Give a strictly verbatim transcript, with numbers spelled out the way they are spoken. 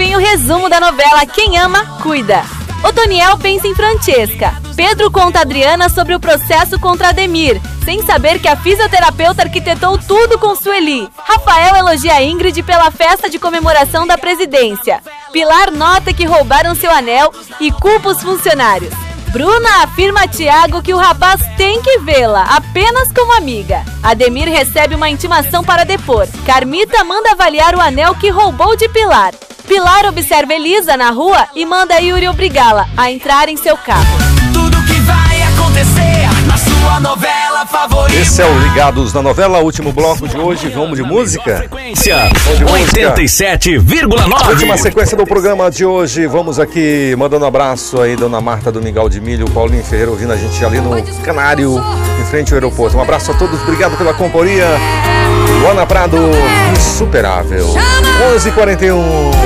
vem o resumo da novela Quem Ama, Cuida. Otoniel pensa em Francesca. Pedro conta a Adriana sobre o processo contra Ademir, sem saber que a fisioterapeuta arquitetou tudo com Sueli. Rafael elogia a Ingrid pela festa de comemoração da presidência. Pilar nota que roubaram seu anel e culpa os funcionários. Bruna afirma a Thiago que o rapaz tem que vê-la, apenas como amiga. Ademir recebe uma intimação para depor. Carmita manda avaliar o anel que roubou de Pilar. Pilar observa Elisa na rua e manda Yuri obrigá-la a entrar em seu carro. Tudo que vai acontecer na sua novela favorita. Esse é o Ligados na Novela, último bloco de hoje. Vamos de música? oitenta e sete vírgula nove. Última sequência do programa de hoje. Vamos aqui mandando um abraço aí, Dona Marta do Mingau de Milho, Paulinho Ferreira ouvindo a gente ali no Canário, em frente ao aeroporto. Um abraço a todos, obrigado pela companhia. Luana Prado, insuperável. onze e quarenta e um.